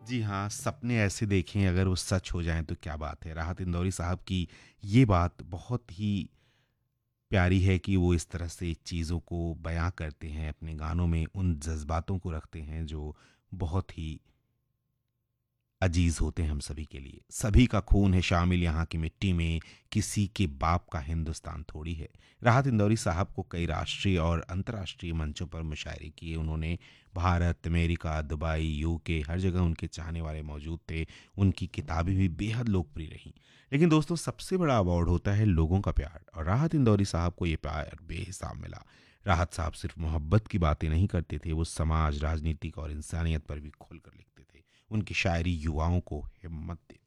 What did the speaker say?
जी हाँ, सपने ऐसे देखें अगर वो सच हो जाएँ तो क्या बात है। राहत इंदौरी साहब की ये बात बहुत ही प्यारी है कि वो इस तरह से चीज़ों को बयाँ करते हैं, अपने गानों में उन जज़्बातों को रखते हैं जो बहुत ही अजीज होते हैं हम सभी के लिए। सभी का खून है शामिल यहाँ की मिट्टी में, किसी के बाप का हिंदुस्तान थोड़ी है। राहत इंदौरी साहब को कई राष्ट्रीय और अंतर्राष्ट्रीय मंचों पर मुशायरे किए उन्होंने। भारत, अमेरिका, दुबई, यूके हर जगह उनके चाहने वाले मौजूद थे। उनकी किताबें भी बेहद लोकप्रिय रहीं। लेकिन दोस्तों, सबसे बड़ा अवार्ड होता है लोगों का प्यार, और राहत इंदौरी साहब को ये प्यार बेहिसाब मिला। राहत साहब सिर्फ मोहब्बत की बातें नहीं करते थे, वो समाज, राजनीतिक और इंसानियत पर भी खुलकर लिखते थे। उनकी शायरी युवाओं को हिम्मत देती